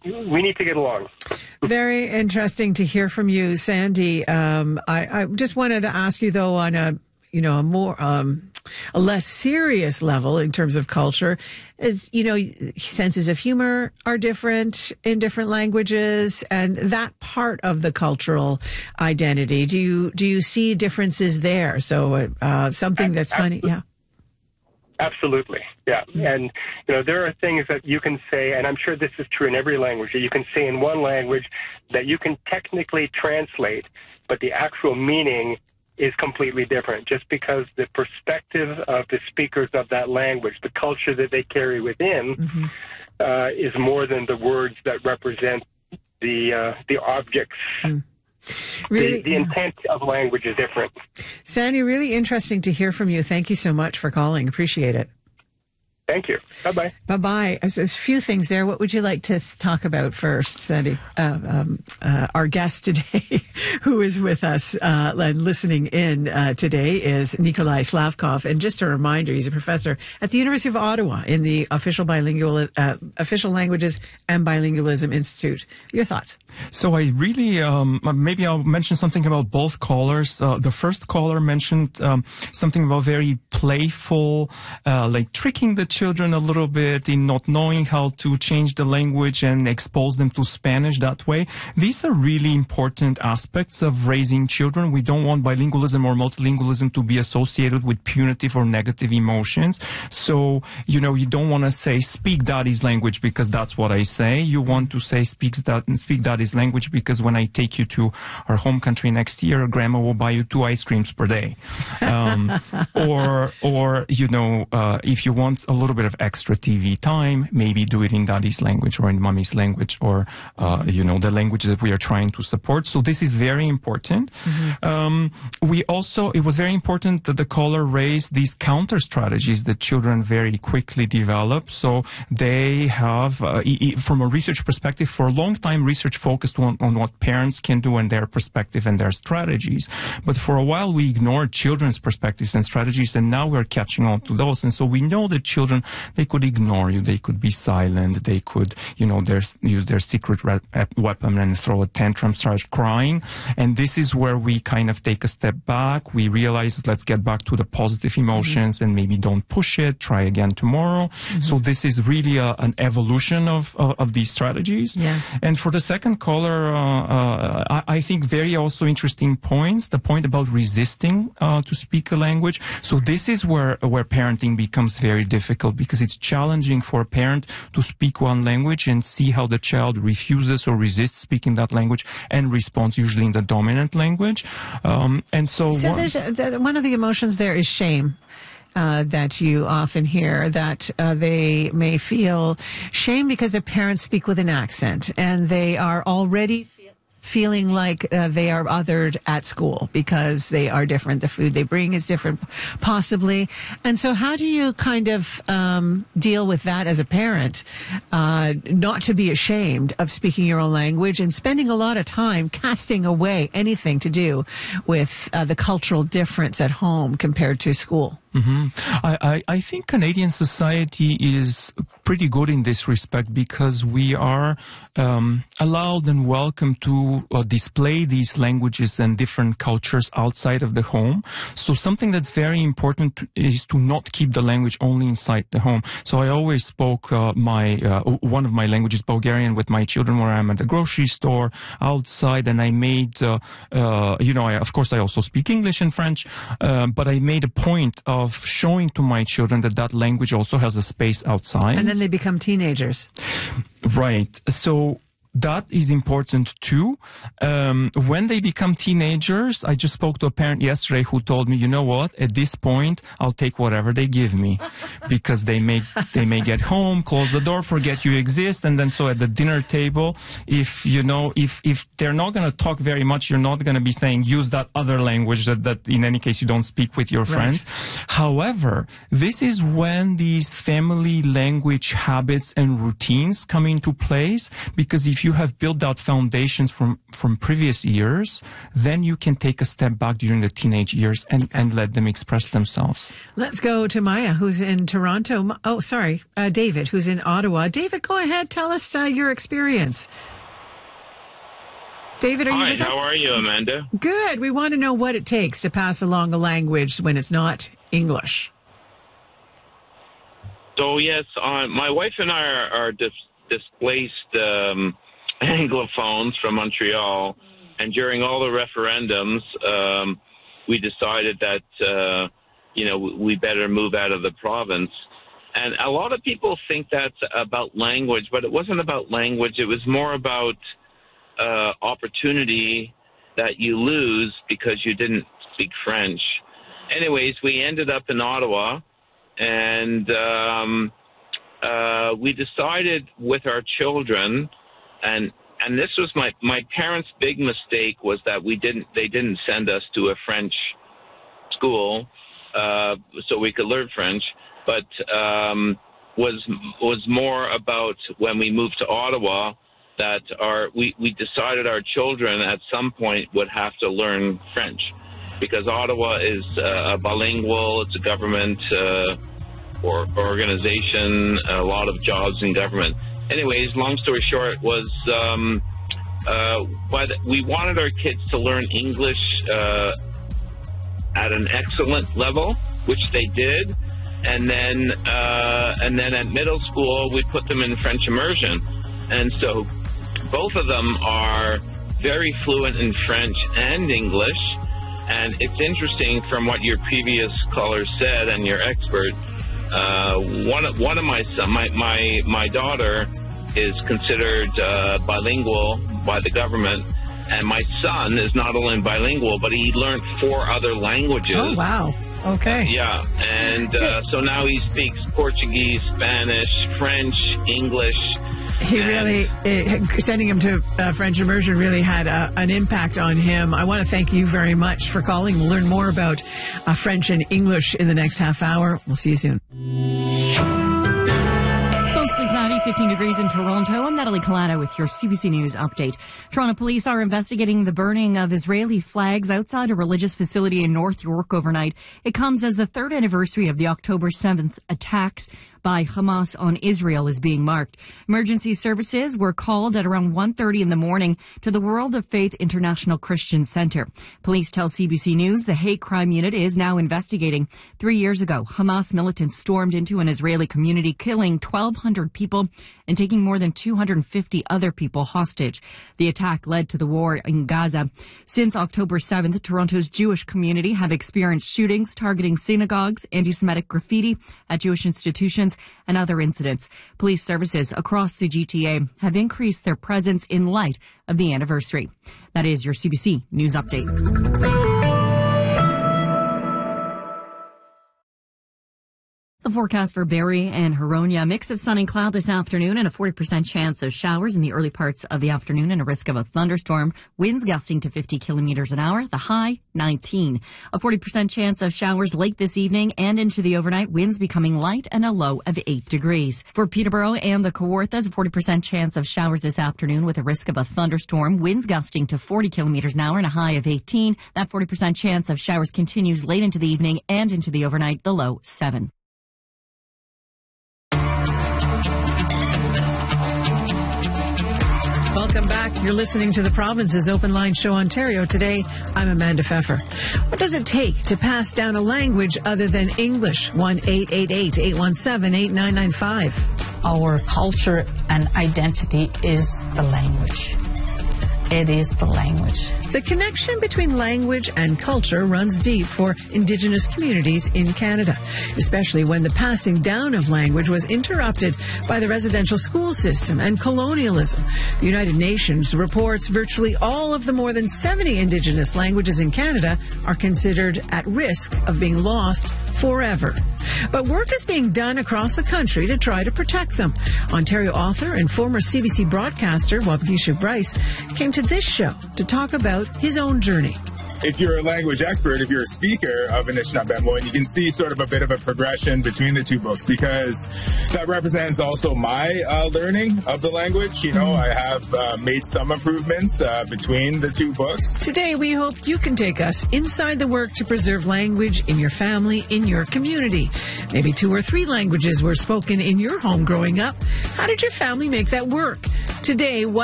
we need to get along. Very interesting to hear from you, Sandy. I just wanted to ask you, though, on a more a less serious level in terms of culture, is senses of humor are different in different languages, and that part of the cultural identity. Do you see differences there? So something that's funny, yeah. Absolutely, yeah. And, there are things that you can say, and I'm sure this is true in every language, that you can say in one language that you can technically translate, but the actual meaning is completely different, just because the perspective of the speakers of that language, the culture that they carry within, is more than the words that represent the objects. Really, the intent of language is different. Sandy, really interesting to hear from you. Thank you so much for calling. Appreciate it. Thank you. Bye-bye. Bye-bye. There's a few things there. What would you like to talk about first, Sandy? Our guest today, who is with us and listening in today, is Nikolai Slavkov. And just a reminder, he's a professor at the University of Ottawa in the Official Languages and Bilingualism Institute. Your thoughts? So I really, maybe I'll mention something about both callers. The first caller mentioned something about very playful, like tricking the children a little bit in not knowing how to change the language and expose them to Spanish that way. These are really important aspects of raising children. We don't want bilingualism or multilingualism to be associated with punitive or negative emotions. So, you don't want to say, speak daddy's language because that's what I say. You want to say, speak daddy's language because when I take you to our home country next year, grandma will buy you 2 ice creams per day. Or if you want a little bit of extra TV time, maybe do it in daddy's language or in mommy's language or, the language that we are trying to support. So this is very important. It was very important that the caller raised these counter strategies that children very quickly develop. So they have, from a research perspective, for a long time, research focused on what parents can do and their perspective and their strategies. But for a while, we ignored children's perspectives and strategies, and now we're catching on to those. And so we know that children, they could ignore you, they could be silent, they could, use their secret weapon and throw a tantrum, start crying. And this is where we kind of take a step back. We realize, let's get back to the positive emotions and maybe don't push it, try again tomorrow. So this is really an evolution of these strategies. Yeah. And for the second caller, I think very also interesting points, the point about resisting to speak a language. So this is where parenting becomes very difficult, because it's challenging for a parent to speak one language and see how the child refuses or resists speaking that language and responds usually in the dominant language. So one of the emotions there is shame. That you often hear, that they may feel shame because their parents speak with an accent and they are already feeling like they are othered at school because they are different. The food they bring is different, possibly. And so how do you kind of deal with that as a parent, not to be ashamed of speaking your own language and spending a lot of time casting away anything to do with the cultural difference at home compared to school? I think Canadian society is pretty good in this respect, because we are allowed and welcome to display these languages and different cultures outside of the home. So something that's very important is to not keep the language only inside the home. So I always spoke one of my languages, Bulgarian, with my children where I'm at the grocery store, outside, and I made, of course I also speak English and French, but I made a point of showing to my children that language also has a space outside. And then they become teenagers. Right. So that is important too. When they become teenagers, I just spoke to a parent yesterday who told me, you know what, at this point, I'll take whatever they give me, because they may get home, close the door, forget you exist. And then so at the dinner table, if they're not going to talk very much, you're not going to be saying, use that other language that in any case you don't speak with your friends. Right. However, this is when these family language habits and routines come into place, because if if you have built out foundations from previous years, then you can take a step back during the teenage years and let them express themselves. Let's go to Maya, who's in Toronto. Oh, sorry, David, who's in Ottawa. David, go ahead. Tell us your experience. David, are you with us? How are you, Amanda? Good. We want to know what it takes to pass along a language when it's not English. So, yes, my wife and I are displaced Anglophones from Montreal, and during all the referendums, we decided that, we better move out of the province. And a lot of people think that's about language, but it wasn't about language. It was more about opportunity that you lose because you didn't speak French. Anyways, we ended up in Ottawa, and we decided with our children, and this was my parents' big mistake, was that they didn't send us to a French school so we could learn French, but was more about when we moved to Ottawa that we decided our children at some point would have to learn French, because Ottawa is bilingual. It's a government or organization, a lot of jobs in government. Anyways, long story short was but we wanted our kids to learn English at an excellent level, which they did. And then at middle school, we put them in French immersion. And so both of them are very fluent in French and English. And it's interesting from what your previous caller said and your expert. One of my son, my daughter is considered bilingual by the government, and my son is not only bilingual, but he learned 4 other languages. Oh wow! Okay. Yeah, and so now he speaks Portuguese, Spanish, French, English. He really, sending him to French immersion really had an impact on him. I want to thank you very much for calling. We'll learn more about French and English in the next half hour. We'll see you soon. Mostly cloudy, 15 degrees in Toronto. I'm Natalie Colano with your CBC News update. Toronto police are investigating the burning of Israeli flags outside a religious facility in North York overnight. It comes as the 3rd anniversary of the October 7th attacks by Hamas on Israel is being marked. Emergency services were called at around 1:30 in the morning to the World of Faith International Christian Center. Police tell CBC News the hate crime unit is now investigating. 3 years ago, Hamas militants stormed into an Israeli community, killing 1,200 people and taking more than 250 other people hostage. The attack led to the war in Gaza. Since October 7th, Toronto's Jewish community have experienced shootings targeting synagogues, anti-Semitic graffiti at Jewish institutions, and other incidents. Police services across the GTA have increased their presence in light of the anniversary. That is your CBC News Update. The forecast for Barrie and Huronia, a mix of sun and cloud this afternoon and a 40% chance of showers in the early parts of the afternoon and a risk of a thunderstorm. Winds gusting to 50 kilometers an hour, the high 19. A 40% chance of showers late this evening and into the overnight, winds becoming light and a low of 8 degrees. For Peterborough and the Kawarthas, a 40% chance of showers this afternoon with a risk of a thunderstorm. Winds gusting to 40 kilometers an hour and a high of 18. That 40% chance of showers continues late into the evening and into the overnight, the low 7. Welcome back. You're listening to the Province's Open Line Show Ontario. Today, I'm Amanda Pfeffer. What does it take to pass down a language other than English? 1-888-817-8995. Our culture and identity is the language. It is the language. The connection between language and culture runs deep for Indigenous communities in Canada, especially when the passing down of language was interrupted by the residential school system and colonialism. The United Nations reports virtually all of the more than 70 Indigenous languages in Canada are considered at risk of being lost forever. But work is being done across the country to try to protect them. Ontario author and former CBC broadcaster Waukesha Bryce came to this show to talk about his own journey. if you're a language expert, if you're a speaker of Anishinaabe, you can see sort of a bit of a progression between the two books, because that represents also my learning of the language. You know, I have made some improvements between the two books. Today, we hope you can take us inside the work to preserve language in your family, in your community. Maybe 2 or 3 languages were spoken in your home growing up. How did your family make that work? Today, what